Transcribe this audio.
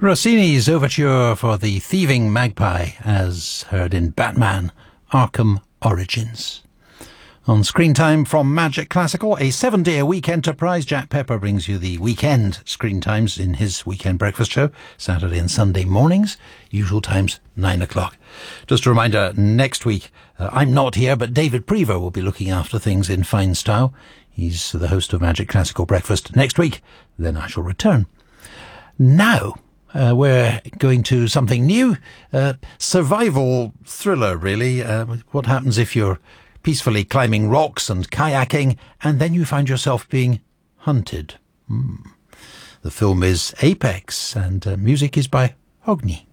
Rossini's overture for the thieving magpie, as heard in Batman Arkham Origins. On Screen Time from Magic Classical, a 7-day-a-week enterprise, Jack Pepper brings you the weekend screen times in his weekend breakfast show, Saturday and Sunday mornings, usual times 9 o'clock. Just a reminder, next week, I'm not here, but David Prever will be looking after things in fine style. He's the host of Magic Classical Breakfast next week, then I shall return. Now, we're going to something new, survival thriller, really. What happens if you're peacefully climbing rocks and kayaking, and then you find yourself being hunted? The film is Apex, and music is by Hogni.